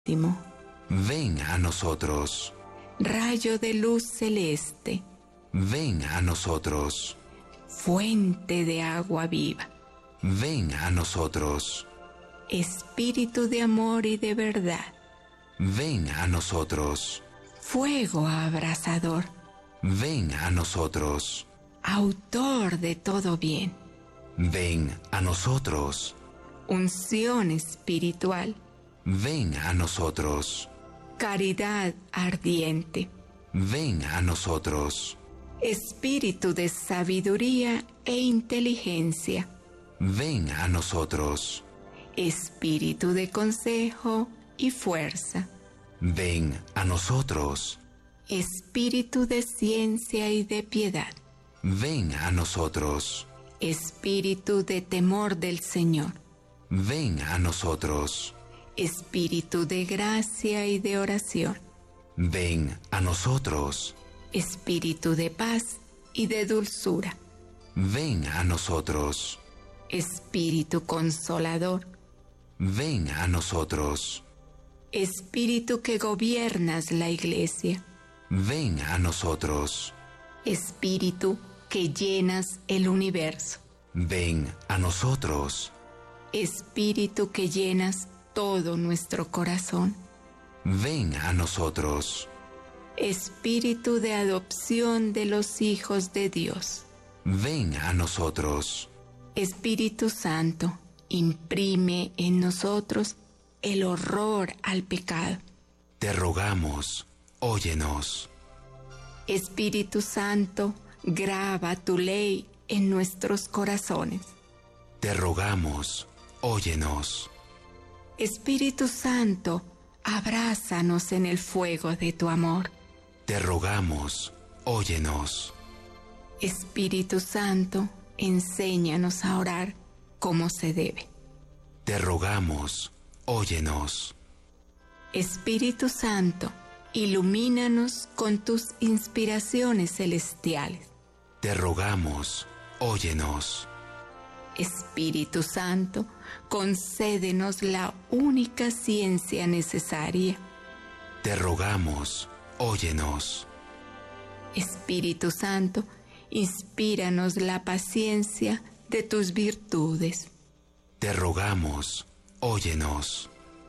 Ven a nosotros. Rayo de luz celeste, Ven a nosotros. fuente de agua viva, Ven a nosotros. espíritu de amor y de verdad, Ven a nosotros. fuego abrasador, Ven a nosotros. autor de todo bien, Ven a nosotros. unción espiritual, Ven a nosotros. caridad ardiente, Ven a nosotros. espíritu de sabiduría e inteligencia, Ven a nosotros. espíritu de consejo y fuerza, Ven a nosotros. espíritu de ciencia y de piedad, Ven a nosotros. espíritu de temor del Señor, Ven a nosotros. espíritu de gracia y de oración, Ven a nosotros. espíritu de paz y de dulzura, Ven a nosotros. espíritu consolador, Ven a nosotros. espíritu que gobiernas la iglesia, Ven a nosotros. espíritu que llenas el universo, Ven a nosotros. espíritu que llenas todo nuestro corazón, Ven a nosotros. espíritu de adopción de los hijos de Dios. Ven a nosotros. Espíritu Santo, imprime en nosotros el horror al pecado. Te rogamos, óyenos. Espíritu Santo, graba tu ley en nuestros corazones. Te rogamos, óyenos. Espíritu Santo, abrázanos en el fuego de tu amor. Te rogamos, óyenos. Espíritu Santo, enséñanos a orar como se debe. Te rogamos, óyenos. Espíritu Santo, ilumínanos con tus inspiraciones celestiales. Te rogamos, óyenos. Espíritu Santo, concédenos la única ciencia necesaria. Te rogamos, óyenos. Espíritu Santo, inspíranos la paciencia de tus virtudes. Te rogamos, óyenos.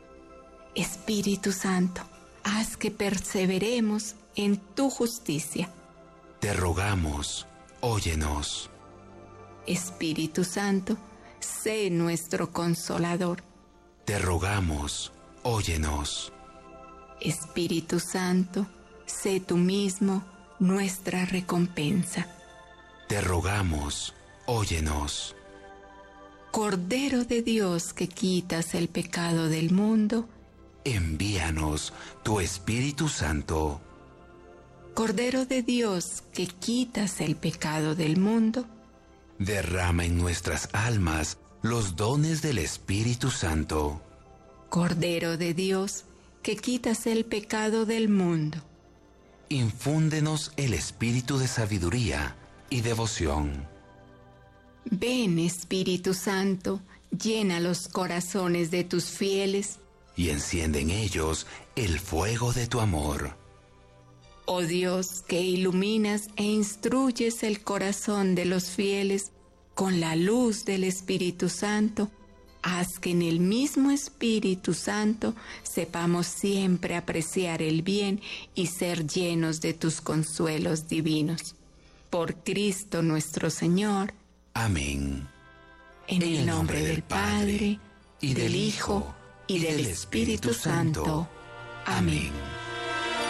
Espíritu Santo, haz que perseveremos en tu justicia. Te rogamos, óyenos. Espíritu Santo, sé nuestro consolador. Te rogamos, óyenos. Espíritu Santo, sé tú mismo nuestra recompensa. Te rogamos, óyenos. Cordero de Dios que quitas el pecado del mundo, Envíanos tu Espíritu Santo. Cordero de Dios que quitas el pecado del mundo, Derrama en nuestras almas los dones del Espíritu Santo. Cordero de Dios que quitas el pecado del mundo, Infúndenos el espíritu de sabiduría y devoción. ven Espíritu Santo, llena los corazones de tus fieles. Y enciende en ellos el fuego de tu amor. Oh Dios, que iluminas e instruyes el corazón de los fieles con la luz del Espíritu Santo, haz que en el mismo Espíritu Santo sepamos siempre apreciar el bien y ser llenos de tus consuelos divinos. Por Cristo nuestro Señor. Amén. En el nombre del Padre, y del Hijo, y del Espíritu Santo. Amén.